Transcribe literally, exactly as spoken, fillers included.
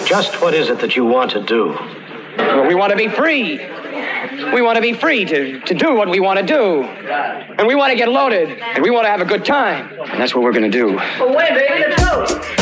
Just what is it that you want to do? Well, we want to be free. We want to be free to, to do what we want to do. And we want to get loaded. And we want to have a good time. And that's what we're going to do. Well, wait, baby, let's go.